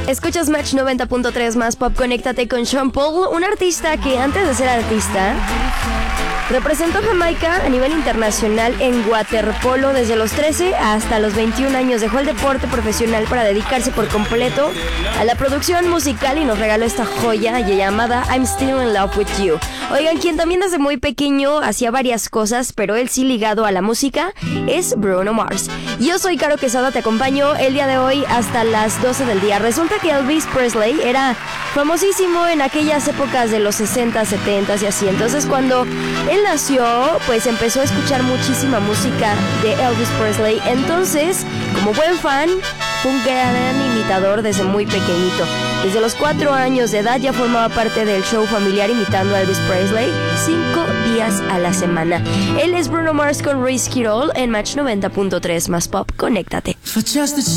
Escuchas Match 90.3 más pop. Conéctate con Sean Paul, un artista que antes de ser artista representó Jamaica a nivel internacional en waterpolo desde los 13 hasta los 21 años. Dejó el deporte profesional para dedicarse por completo a la producción musical y nos regaló esta joya llamada I'm Still in Love with You. Oigan, quien también desde muy pequeño hacía varias cosas, pero él sí ligado a la música, es Bruno Mars. Yo soy Caro Quesada, te acompaño el día de hoy hasta las 12 del día. Resulta que Elvis Presley era famosísimo en aquellas épocas de los 60, 70 y así. Entonces cuando él nació, pues empezó a escuchar muchísima música de Elvis Presley. Entonces, como buen fan, fue un gran imitador desde muy pequeñito. Desde los 4 años de edad ya formaba parte del show familiar imitando a Elvis Presley 5 días a la semana. Él es Bruno Mars con Risky Roll en Match 90.3 más pop. Conéctate.